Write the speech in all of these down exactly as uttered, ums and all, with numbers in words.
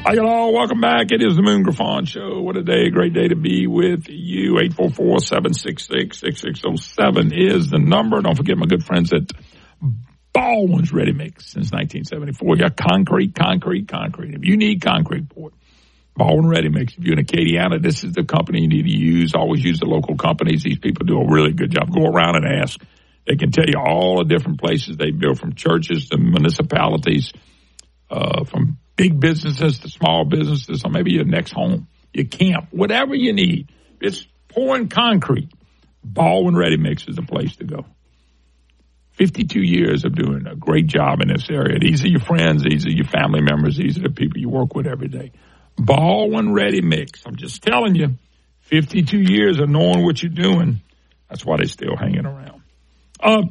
Hi, y'all. Welcome back. It is the Moon Griffon Show. What a day. Great day to be with you. eight four four, seven six six, six six zero seven is the number. Don't forget my good friends at Baldwin's Ready Mix since nineteen seventy-four. You got concrete, concrete, concrete. If you need concrete pour it, Baldwin Ready Mix. If you're in Acadiana, this is the company you need to use. Always use the local companies. These people do a really good job. Go around and ask. They can tell you all the different places they build, from churches to municipalities, uh, from big businesses to small businesses, or maybe your next home, your camp, whatever you need. It's pouring concrete. Baldwin Ready Mix is the place to go. fifty-two years of doing a great job in this area. These are your friends. These are your family members. These are the people you work with every day. Baldwin Ready Mix. I'm just telling you, fifty-two years of knowing what you're doing. That's why they're still hanging around. Uh,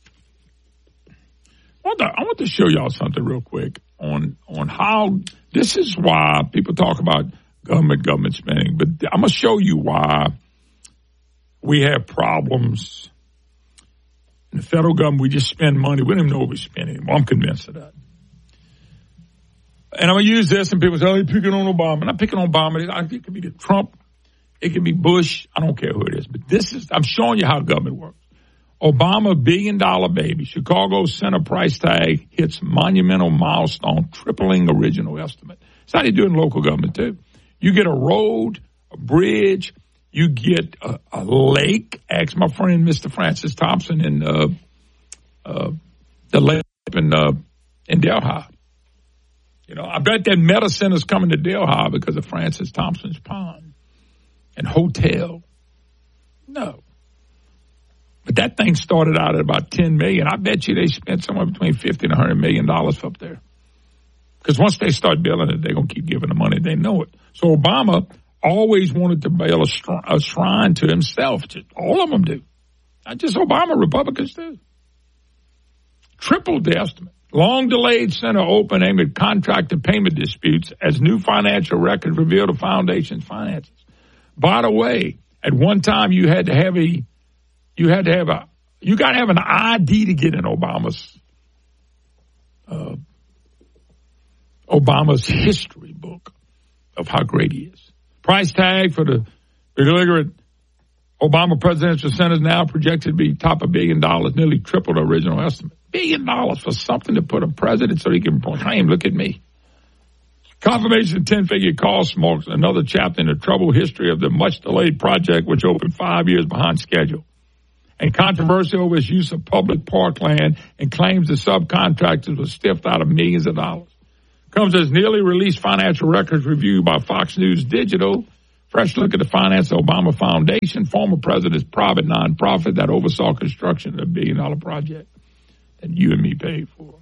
I want to, I want to show y'all something real quick on on how this is why people talk about government, government spending. But I'm going to show you why we have problems in the federal government. We just spend money. We don't even know what we spend anymore. I'm convinced of that. And I'm going to use this, and people say, oh, you're picking on Obama. I'm not picking on Obama. It could be the Trump. It could be Bush. I don't care who it is. But this is, I'm showing you how government works. Obama, billion-dollar baby. Chicago Center price tag hits monumental milestone, tripling original estimate. It's how they do it in local government, too. You get a road, a bridge. You get a, a lake. Ask my friend, Mister Francis Thompson, in uh, uh, the lake in, uh, in Delhi. You know, I bet that medicine is coming to Delhi because of Francis Thompson's pond and hotel. No. But that thing started out at about ten million dollars. I bet you they spent somewhere between fifty and one hundred million dollars up there. Because once they start building it, they're going to keep giving the money. They know it. So Obama always wanted to build a, str- a shrine to himself. Just, all of them do. Not just Obama, Republicans do. Tripled the estimate. Long delayed center open aimed at contract and payment disputes as new financial records reveal the foundation's finances. By the way, at one time you had to have a, you had to have a, you got to have an I D to get in Obama's, uh, Obama's history book of how great he is. Price tag for the belligerent Obama presidential center is now projected to be top a billion dollars, nearly triple the original estimate. Billion dollars for something to put a president so he can proclaim, look at me. Confirmation of ten-figure cost marks another chapter in the troubled history of the much-delayed project, which opened five years behind schedule. And controversy over its use of public parkland and claims the subcontractors were stiffed out of millions of dollars. Comes as nearly released financial records review by Fox News Digital. Fresh look at the finance of Obama Foundation, former president's private nonprofit that oversaw construction of the billion-dollar project that you and me paid for.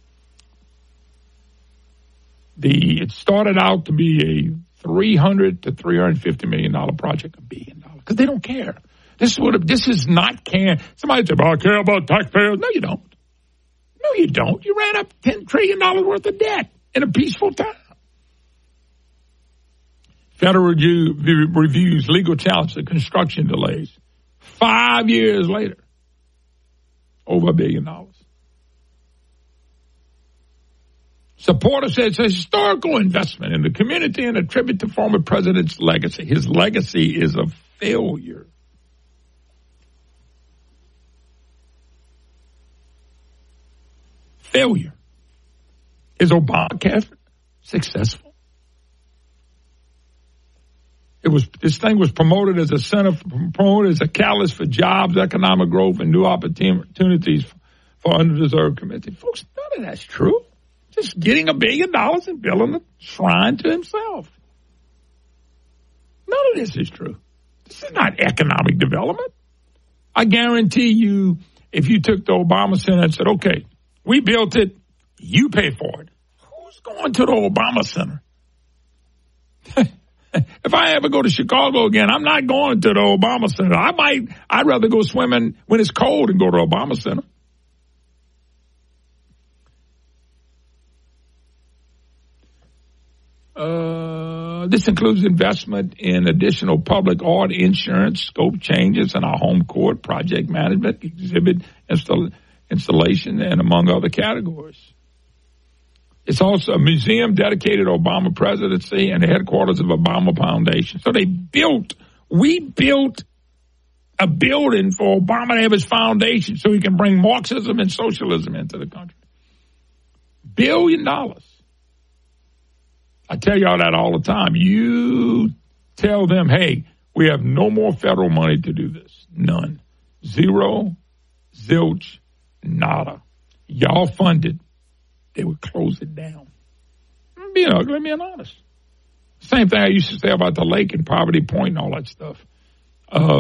The it started out to be a three hundred to three hundred fifty million dollar project, a billion dollars, because they don't care. This is what this is not care. Somebody said, "Well, I care about taxpayers." No, you don't. No, you don't. You ran up ten trillion dollars worth of debt in a peaceful time. Federal review, reviews legal challenge to construction delays. Five years later, over a billion dollars. Supporters say it's a historical investment in the community and a tribute to former president's legacy. His legacy is a failure. Failure. Is Obamacare successful? It was, this thing was promoted as a center, promoted as a catalyst for jobs, economic growth, and new opportunities for underdeserved communities. Folks, none of that's true. Just getting a billion dollars and building a shrine to himself. None of this is true. This is not economic development. I guarantee you, if you took the Obama Center and said, okay, we built it, you pay for it. Who's going to the Obama Center? If I ever go to Chicago again, I'm not going to the Obama Center. I might, I'd rather go swimming when it's cold and go to the Obama Center. Uh, this includes investment in additional public art insurance, scope changes in our home court, project management, exhibit install, installation, and among other categories. It's also a museum dedicated to Obama presidency and the headquarters of Obama Foundation. So they built, we built a building for Obama to have his foundation so he can bring Marxism and socialism into the country. Billion dollars. I tell y'all that all the time. You tell them, hey, we have no more federal money to do this. None. Zero, zilch, nada. Y'all funded. They would close it down. I'm being ugly, I'm being honest. Same thing I used to say about the lake and Poverty Point and all that stuff. Uh,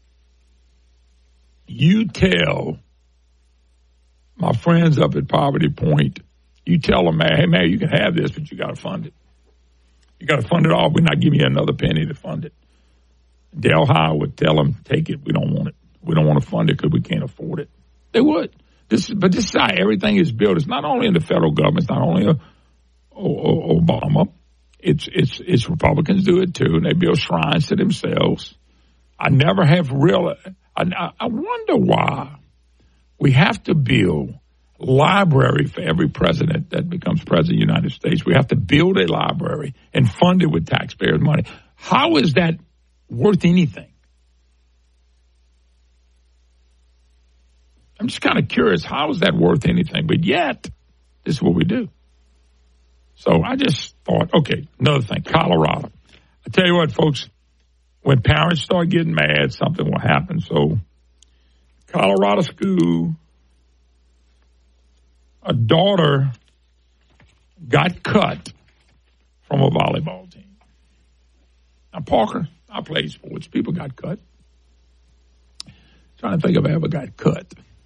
you tell my friends up at Poverty Point, you tell them, man, hey, man, you can have this, but you got to fund it. You got to fund it all. We're not giving you another penny to fund it. Delhi would tell them, take it. We don't want it. We don't want to fund it because we can't afford it. They would. This, but this is how everything is built. It's not only in the federal government. It's not only a, o, o, Obama. It's it's it's Republicans do it too, and they build shrines to themselves. I never have real. I, I wonder why we have to build a library for every president that becomes president of the United States. We have to build a library and fund it with taxpayers' money. How is that worth anything? I'm just kind of curious, how is that worth anything? But yet, this is what we do. So I just thought, okay, another thing, Colorado. I tell you what, folks, when parents start getting mad, something will happen. So Colorado school, a daughter got cut from a volleyball team. Now, Parker, I played sports. People got cut. Trying to think if I ever got cut.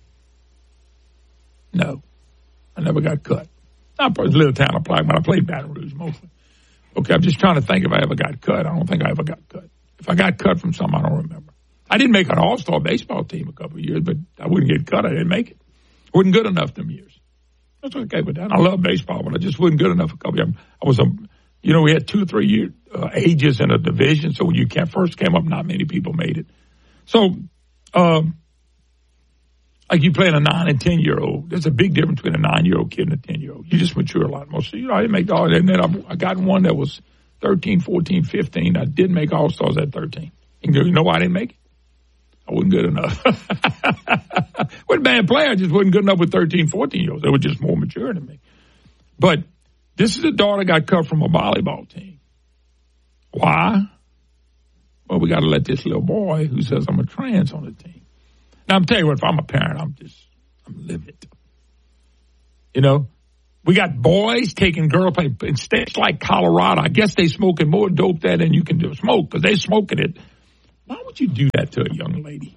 No, I never got cut. I was a little town of Plaquemine. I played Baton Rouge mostly. Okay, I'm just trying to think if I ever got cut. I don't think I ever got cut. If I got cut from something, I don't remember. I didn't make an all-star baseball team a couple of years, but I wouldn't get cut. I didn't make it. Wasn't good enough them years. That's okay with that. I love baseball, but I just wasn't good enough a couple of years. I was a, you know, we had two, three year uh, ages in a division, so when you first came up, not many people made it. So, um, like you playing a nine and ten year old, there's a big difference between a nine year old kid and a ten year old. You just mature a lot more. So, you know, I didn't make all that. And then I, I got one that was thirteen, fourteen, fifteen. I did make all stars at thirteen. And you know why I didn't make it? I wasn't good enough. Wasn't a bad player. I just wasn't good enough with thirteen, fourteen year olds. They were just more mature than me. But this is a daughter got cut from a volleyball team. Why? Well, we got to let this little boy who says I'm a trans on the team. Now, I'm telling you what, if I'm a parent, I'm just, I'm livid. You know, we got boys taking girls in states like Colorado. I guess they smoking more dope there than you can do smoke because they smoking it. Why would you do that to a young lady?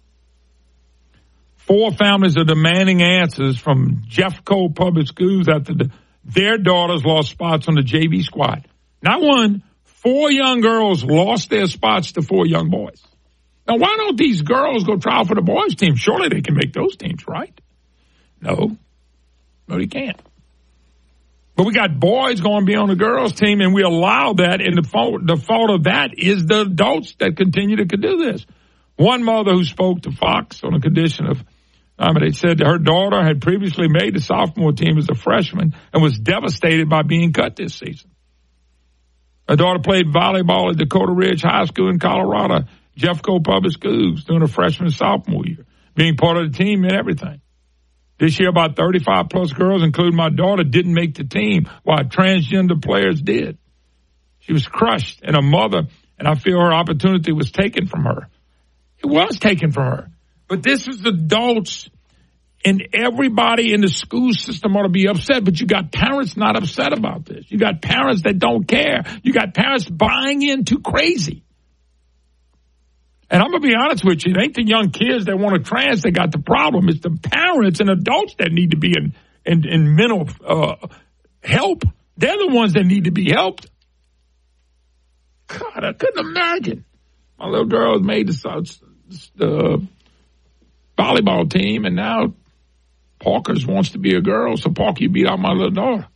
Four families are demanding answers from Jeffco Public Schools after the, their daughters lost spots on the J V squad. Not one, four young girls lost their spots to four young boys. Now, why don't these girls go try out for the boys' team? Surely they can make those teams, right? No. No, they can't. But we got boys going to be on the girls' team, and we allow that, and the fault, the fault of that is the adults that continue to do this. One mother who spoke to Fox on a condition of, I mean, they said that her daughter had previously made the sophomore team as a freshman and was devastated by being cut this season. Her daughter played volleyball at Dakota Ridge High School in Colorado, Jeffco Public Schools, during her freshman and sophomore year, being part of the team and everything. This year, about thirty-five plus girls, including my daughter, didn't make the team, while transgender players did. She was crushed, and her mother, and I feel her opportunity was taken from her. It was taken from her. But this is adults, and everybody in the school system ought to be upset, but you got parents not upset about this. You got parents that don't care. You got parents buying in too crazy. And I'm going to be honest with you, it ain't the young kids that want to trans that got the problem. It's the parents and adults that need to be in, in, in mental uh, help. They're the ones that need to be helped. God, I couldn't imagine. My little girl has made the, the volleyball team, and now Parker's wants to be a girl, so Parker, you beat out my little daughter.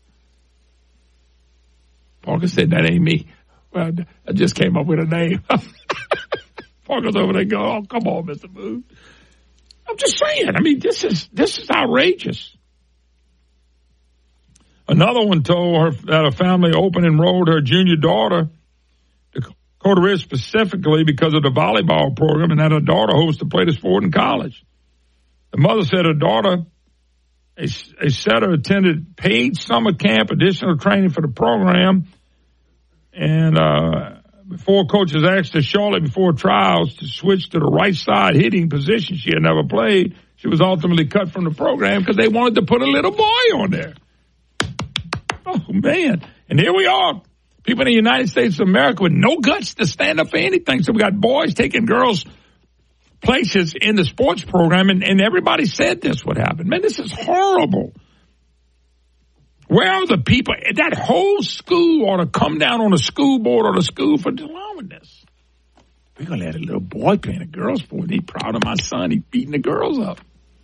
Parker said, that ain't me. Well, I just came up with a name. Parker's over there going, oh, come on, Mister Booth. I'm just saying. I mean, this is this is outrageous. Another one told her that a family open enrolled her junior daughter to Coterie specifically because of the volleyball program, and that her daughter hopes to play the sport in college. The mother said her daughter, a, a setter, attended paid summer camp, additional training for the program, and uh, before coaches asked her shortly before trials to switch to the right side hitting position she had never played, she was ultimately cut from the program because they wanted to put a little boy on there. Oh, man. And here we are. People in the United States of America with no guts to stand up for anything. So we got boys taking girls' places in the sports program, and, and everybody said this would happen. Man, this is horrible. Where are the people? That whole school ought to come down on the school board or the school for allowing this. We're going to let a little boy playing a girls' sport. He's proud of my son. He's beating the girls up.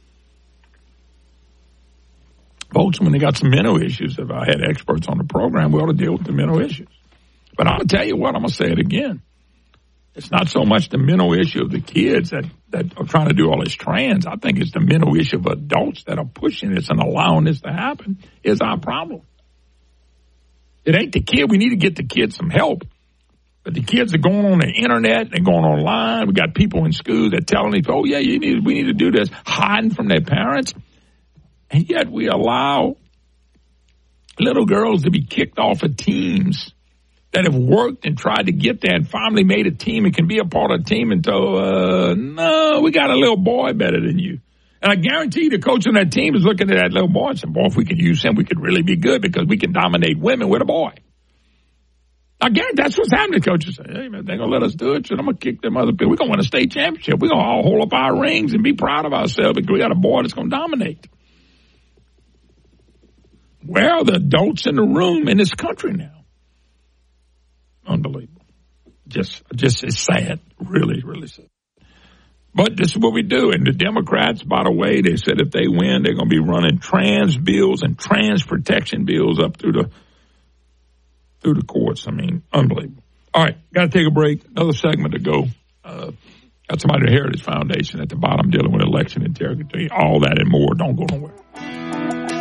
Folks, when they got some mental issues, if I had experts on the program, we ought to deal with the mental issues. But I'm going to tell you what, I'm going to say it again. It's not so much the mental issue of the kids that, that are trying to do all this trans. I think it's the mental issue of adults that are pushing this and allowing this to happen is our problem. It ain't the kid. We need to get the kids some help. But the kids are going on the internet. They're going online. We got people in schools that telling them, oh, yeah, you need, we need to do this, hiding from their parents. And yet we allow little girls to be kicked off of teams that have worked and tried to get there and finally made a team and can be a part of a team until, uh, no, we got a little boy better than you. And I guarantee you the coach on that team is looking at that little boy and saying, boy, if we could use him, we could really be good because we can dominate women with a boy. I guarantee that's what's happening. The coaches say, hey, man, they're going to let us do it. So I'm going to kick them other people. We're going to win a state championship. We're going to all hold up our rings and be proud of ourselves because we got a boy that's going to dominate. Where are the adults in the room in this country now? Unbelievable. Just, just it's sad. Really, really sad. But this is what we do. And the Democrats, by the way, they said if they win, they're going to be running trans bills and trans protection bills up through the through the courts. I mean, unbelievable. All right, got to take a break. Another segment to go. Uh, got somebody at the Heritage Foundation at the bottom dealing with election integrity. All that and more. Don't go nowhere.